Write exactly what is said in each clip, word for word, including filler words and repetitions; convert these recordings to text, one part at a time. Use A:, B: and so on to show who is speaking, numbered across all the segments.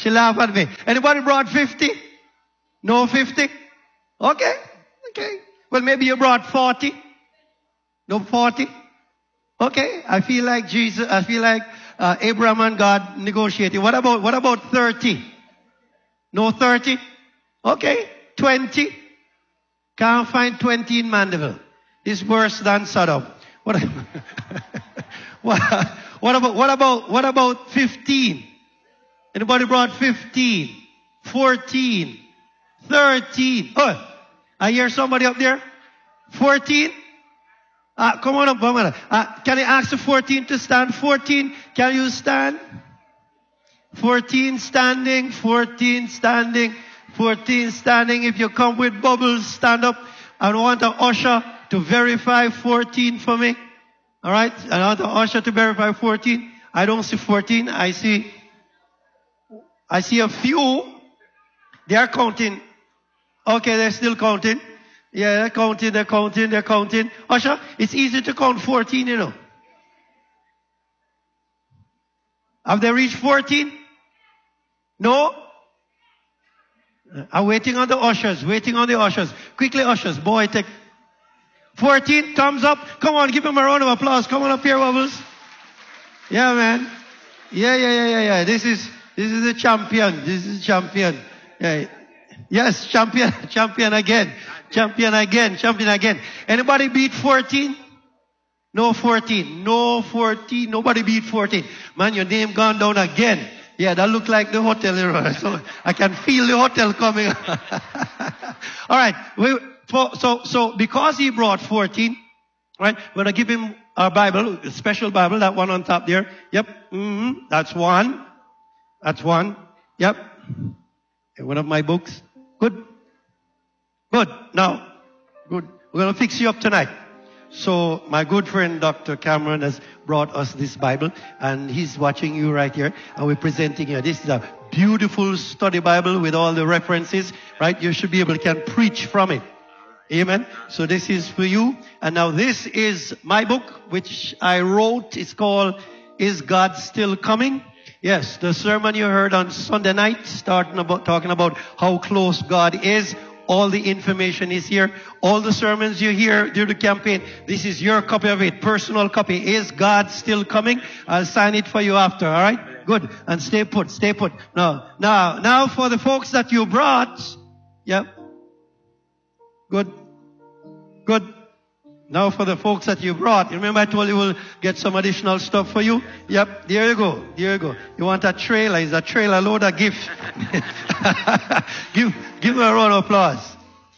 A: She laughed at me. Anybody brought fifty? No fifty? Okay. Okay. Well, maybe you brought forty. No forty? Okay. I feel like Jesus, I feel like uh, Abraham and God negotiating. What about, what about thirty? No thirty? Okay. twenty? Can't find twenty in Mandeville. It's worse than Sodom. What, what, what about, what about, what about fifteen? Anybody brought fifteen? fourteen? thirteen? Oh, I hear somebody up there. fourteen? Uh, come on up, come on up. Uh, can I ask the fourteen to stand? fourteen, can you stand? fourteen standing, fourteen standing, fourteen standing. If you come with bubbles, stand up. I want an usher to verify fourteen for me. All right? I want an usher to verify fourteen. I don't see fourteen. I see, I see a few. They are counting. Okay, they're still counting. Yeah, they're counting, they're counting, they're counting. Usher, it's easy to count fourteen, you know. Have they reached fourteen? No? I'm waiting on the ushers, waiting on the ushers. Quickly, ushers. Boy, take fourteen, thumbs up. Come on, give them a round of applause. Come on up here, Wobbles. Yeah, man. Yeah, yeah, yeah, yeah, yeah. This is, this is the champion. This is the champion. Yeah. Yes, champion, champion again. Champion again, champion again. Anybody beat fourteen? No fourteen. No fourteen. Nobody beat fourteen. Man, your name gone down again. Yeah, that look like the hotel. So I can feel the hotel coming. All right. We, so, so because he brought fourteen, right, we're going to give him our Bible, a special Bible, that one on top there. Yep. Mm-hmm. That's one. That's one. Yep. One of my books. Good. Good. Now, good. We're going to fix you up tonight. So my good friend Doctor Cameron has brought us this Bible, and he's watching you right here, and we're presenting you. This is a beautiful study Bible with all the references, right? You should be able to can preach from it. Amen. So this is for you. And now this is my book, which I wrote. It's called Is God Still Coming? Yes, the sermon you heard on Sunday night, starting about talking about how close God is. All the information is here. All the sermons you hear during the campaign, this is your copy of it, personal copy. Is God still coming? I'll sign it for you after, all right? Good. And stay put, stay put. Now, now, now for the folks that you brought. Yep. Good. Good. Now for the folks that you brought. Remember I told you we'll get some additional stuff for you? Yep. There you go. There you go. You want a trailer? Is a trailer load of gifts? give, give them a round of applause.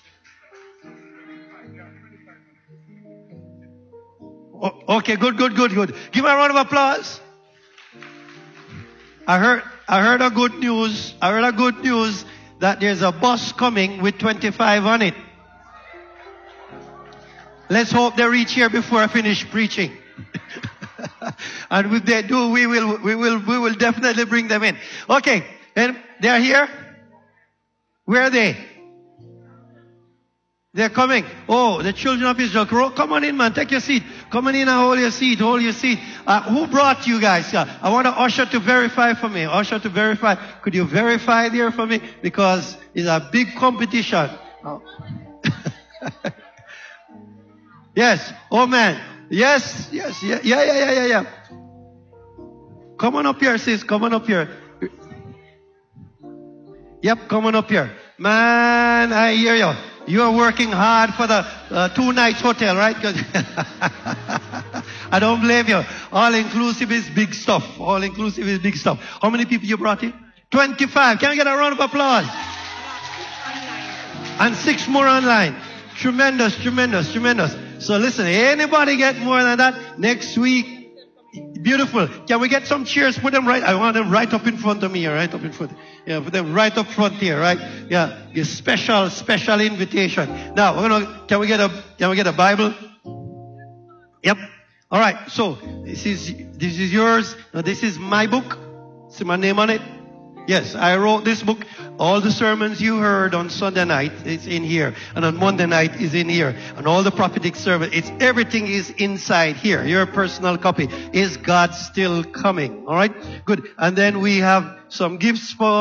A: Oh, okay. Good, good, good, good. Give them a round of applause. I heard, I heard a good news. I heard a good news that there's a bus coming with twenty-five on it. Let's hope they reach here before I finish preaching. And if they do, we will, we will, we will definitely bring them in. Okay. And they're here. Where are they? They're coming. Oh, the children of Israel. Come on in, man. Take your seat. Come on in and hold your seat. Hold your seat. Uh, who brought you guys? Uh, I want to usher to verify for me. Usher to verify. Could you verify there for me? Because it's a big competition. Oh. Yes. Oh man. Yes. Yes. Yeah. Yeah. Yeah. Yeah. Yeah. Yeah. Come on up here, sis. Come on up here. Yep. Come on up here. Man, I hear you. You are working hard for the uh, two nights hotel, right? I don't blame you. All inclusive is big stuff. All inclusive is big stuff. How many people you brought in? twenty-five. Can we get a round of applause? And six more online. Tremendous, tremendous, tremendous. So listen, anybody get more than that next week? Beautiful. Can we get some cheers? Put them right. I want them right up in front of me here, right up in front. Yeah, put them right up front here, right? Yeah, a special, special invitation. Now we're gonna. Can we get a? Can we get a Bible? Yep. All right. So this is this is yours. Now this is my book. See my name on it. Yes, I wrote this book. All the sermons you heard on Sunday night is in here. And on Monday night is in here. And all the prophetic sermons, it's everything is inside here. Your personal copy. Is God still coming? All right? Good. And then we have some gifts for